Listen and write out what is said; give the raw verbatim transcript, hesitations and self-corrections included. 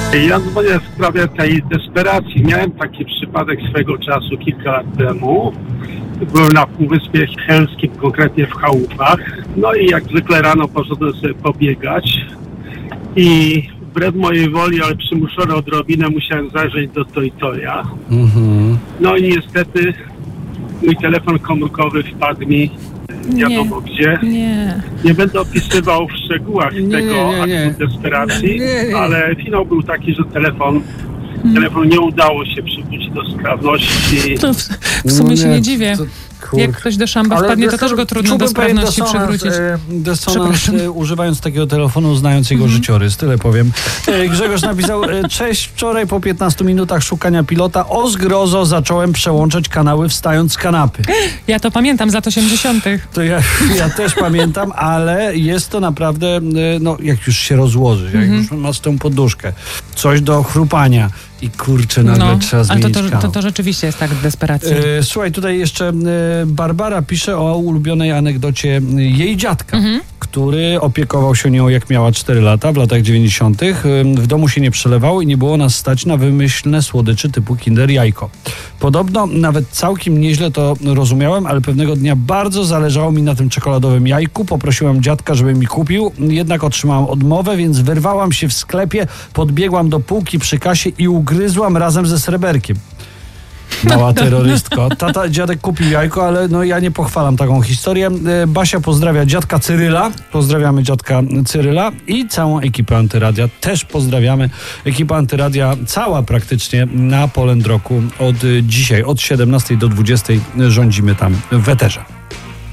Ja dzwonię w sprawie tej desperacji. Miałem taki przypadek swego czasu kilka lat temu. Byłem na Półwyspie Helskim, konkretnie w chałupach. No i jak zwykle rano poszedłem sobie pobiegać i wbrew mojej woli, ale przymuszony odrobinę, musiałem zajrzeć do Toytoya. Mm-hmm. No i niestety mój telefon komórkowy wpadł mi nie wiadomo gdzie. Nie. Nie będę opisywał w szczegółach nie, tego nie, nie, aktu desperacji, nie, nie. ale finał był taki, że telefon hmm. telefon nie udało się przywrócić do sprawności. To w, w sumie no się nie dziwię. To... Jak ktoś do szamba ale wpadnie, to też go trudno do sprawności przywrócić. Dysonans, używając takiego telefonu, znając jego mm-hmm. życiorys, tyle powiem. Grzegorz napisał: cześć, wczoraj po piętnastu minutach szukania pilota o zgrozo zacząłem przełączać kanały wstając z kanapy. Ja to pamiętam z lat osiemdziesiątych. To ja, ja też pamiętam, ale jest to naprawdę, no jak już się rozłoży, jak mm-hmm. już masz tę poduszkę, coś do chrupania. I kurczę, nagle no, trzeba zmienić ale to, to, kanał. to rzeczywiście jest tak desperacja. E, słuchaj, tutaj jeszcze e, Barbara pisze o ulubionej anegdocie jej dziadka, mhm. który opiekował się nią jak miała cztery lata w latach dziewięćdziesiątych. W domu się nie przelewało i nie było nas stać na wymyślne słodyczy typu Kinder Jajko. Podobno nawet całkiem nieźle to rozumiałem, ale pewnego dnia bardzo zależało mi na tym czekoladowym jajku. Poprosiłem dziadka, żeby mi kupił, jednak otrzymałam odmowę, więc wyrwałam się w sklepie, podbiegłam do półki przy kasie i ugryzłam razem ze sreberkiem. Mała terrorystko. Tata, dziadek kupił jajko, ale no ja nie pochwalam taką historię. Basia pozdrawia dziadka Cyryla. Pozdrawiamy dziadka Cyryla i całą ekipę Antyradia. Też pozdrawiamy. Ekipa Antyradia cała praktycznie na Polendroku od dzisiaj, od siedemnastej do dwudziestej rządzimy tam w eterze.